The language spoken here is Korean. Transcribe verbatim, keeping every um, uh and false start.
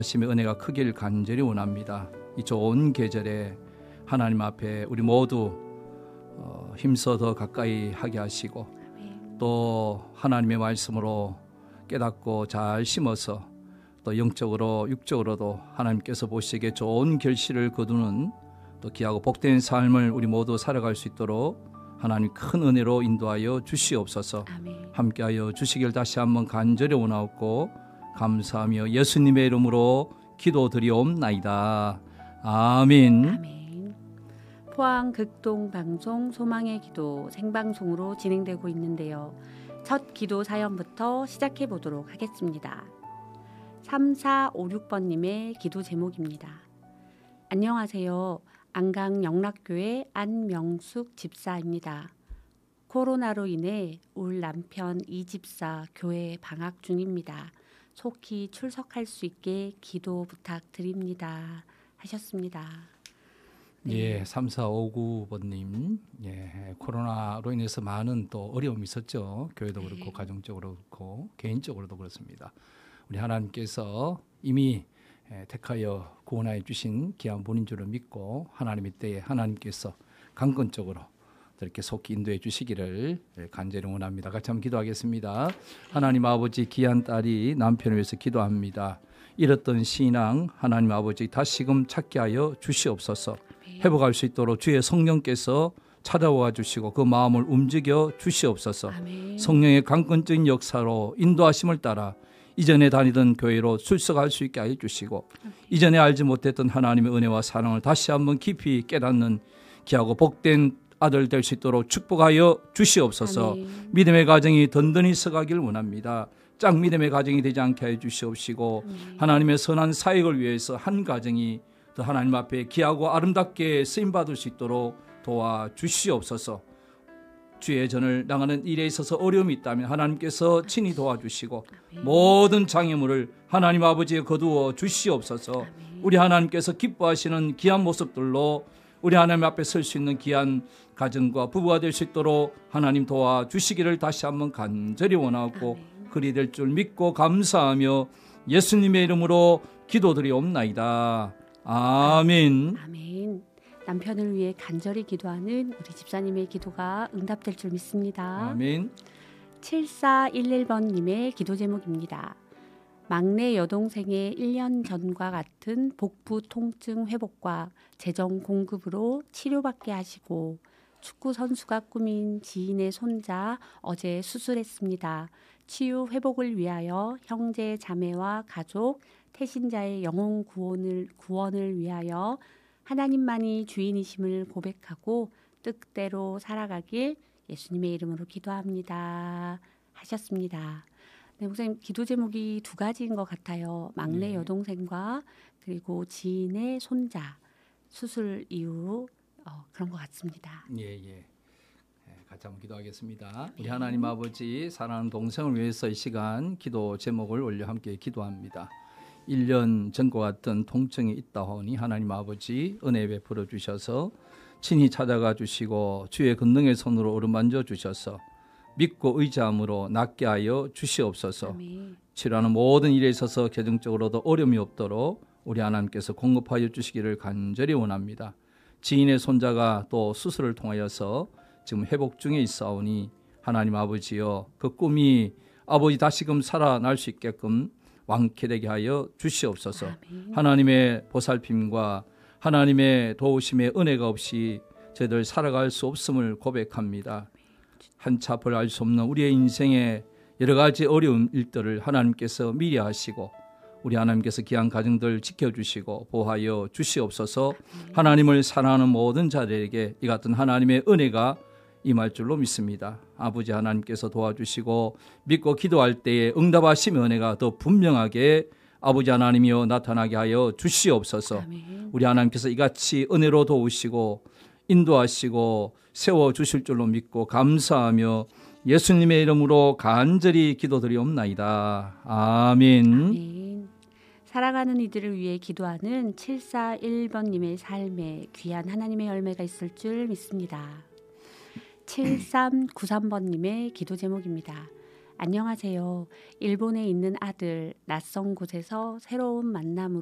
하나님의 은혜가 크길 간절히 원합니다. 이 좋은 계절에 하나님 앞에 우리 모두 어, 힘써 더 가까이 하게 하시고 또 하나님의 말씀으로 깨닫고 잘 심어서 또 영적으로 육적으로도 하나님께서 보시기에 좋은 결실을 거두는 또 귀하고 복된 삶을 우리 모두 살아갈 수 있도록 하나님 큰 은혜로 인도하여 주시옵소서. 아멘. 함께하여 주시길 다시 한번 간절히 원하옵고 감사하며 예수님의 이름으로 기도드리옵나이다. 아멘. 아멘. 포항 극동 방송 소망의 기도 생방송으로 진행되고 있는데요. 첫 기도 사연부터 시작해 보도록 하겠습니다. 삼사오육 번님의 기도 제목입니다. 안녕하세요. 안강 영락교회 안명숙 집사입니다. 코로나로 인해 울 남편 이 집사 교회 방학 중입니다. 속히 출석할 수 있게 기도 부탁드립니다. 하셨습니다. 네. 예, 삼사오구 번님, 예, 코로나로 인해서 많은 또 어려움이 있었죠. 교회도 그렇고 네. 가정적으로 그렇고 개인적으로도 그렇습니다. 우리 하나님께서 이미 택하여 구원하여 주신 귀한 분인 줄을 믿고 하나님의 때에 하나님께서 강건적으로 이렇게 속히 인도해 주시기를 간절히 원합니다. 같이 한번 기도하겠습니다. 하나님 아버지 귀한 딸이 남편을 위해서 기도합니다. 잃었던 신앙 하나님 아버지 다시금 찾게 하여 주시옵소서. 회복할 수 있도록 주의 성령께서 찾아와 주시고 그 마음을 움직여 주시옵소서. 아멘. 성령의 강건적인 역사로 인도하심을 따라 이전에 다니던 교회로 출석할 수 있게 하여 주시고 아멘. 이전에 알지 못했던 하나님의 은혜와 사랑을 다시 한번 깊이 깨닫는 귀하고 복된 아들 될 수 있도록 축복하여 주시옵소서. 아멘. 믿음의 가정이 든든히 서가길 원합니다. 짝 믿음의 가정이 되지 않게 하여 주시옵시고 아멘. 하나님의 선한 사역을 위해서 한 가정이 더 하나님 앞에 귀하고 아름답게 쓰임받을 수 있도록 도와주시옵소서. 주의 전을 나가는 일에 있어서 어려움이 있다면 하나님께서 친히 도와주시고 아멘. 모든 장애물을 하나님 아버지에 거두어 주시옵소서. 아멘. 우리 하나님께서 기뻐하시는 귀한 모습들로 우리 하나님 앞에 설 수 있는 귀한 가정과 부부가 될 수 있도록 하나님 도와주시기를 다시 한번 간절히 원하고 아멘. 그리 될 줄 믿고 감사하며 예수님의 이름으로 기도드리옵나이다. 아멘. 아멘. 남편을 위해 간절히 기도하는 우리 집사님의 기도가 응답될 줄 믿습니다. 아멘. 칠사일일 번님의 기도 제목입니다. 막내 여동생의 일 년 전과 같은 복부 통증 회복과 재정 공급으로 치료받게 하시고 축구 선수가 꿈인 지인의 손자 어제 수술했습니다. 치유 회복을 위하여 형제 자매와 가족 태신자의 영혼 구원을 구원을 위하여 하나님만이 주인이심을 고백하고 뜻대로 살아가길 예수님의 이름으로 기도합니다. 하셨습니다. 네, 목사님 기도 제목이 두 가지인 것 같아요. 막내 네. 여동생과 그리고 지인의 손자 수술 이후 어, 그런 것 같습니다. 예, 예. 같이 한번 기도하겠습니다. 네. 우리 하나님 아버지 사랑하는 동생을 위해서 이 시간 기도 제목을 올려 함께 기도합니다. 일 년 전과 같은 통증이 있다하니 하나님 아버지 은혜 베풀어 주셔서 친히 찾아가 주시고 주의 권능의 손으로 어루만져 주셔서 믿고 의지함으로 낫게 하여 주시옵소서. 아멘. 치료하는 모든 일에 있어서 개정적으로도 어려움이 없도록 우리 하나님께서 공급하여 주시기를 간절히 원합니다. 지인의 손자가 또 수술을 통하여서 지금 회복 중에 있사오니 하나님 아버지여 그 꿈이 아버지 다시금 살아날 수 있게끔 완쾌되게 하여 주시옵소서. 아멘. 하나님의 보살핌과 하나님의 도우심의 은혜가 없이 저희들 살아갈 수 없음을 고백합니다. 한치 앞을 알 수 없는 우리의 인생의 여러 가지 어려운 일들을 하나님께서 미리 하시고 우리 하나님께서 귀한 가정들 지켜주시고 보호하여 주시옵소서. 하나님을 사랑하는 모든 자들에게 이 같은 하나님의 은혜가 임할 줄로 믿습니다. 아버지 하나님께서 도와주시고 믿고 기도할 때에 응답하심의 은혜가 더 분명하게 아버지 하나님이여 나타나게 하여 주시옵소서. 아멘. 우리 하나님께서 이같이 은혜로 도우시고 인도하시고 세워주실 줄로 믿고 감사하며 예수님의 이름으로 간절히 기도드리옵나이다. 아멘. 아멘. 살아가는 이들을 위해 기도하는 칠사일 번님의 삶에 귀한 하나님의 열매가 있을 줄 믿습니다. 칠삼구삼 번님의 기도 제목입니다. 안녕하세요. 일본에 있는 아들, 낯선 곳에서 새로운 만남으로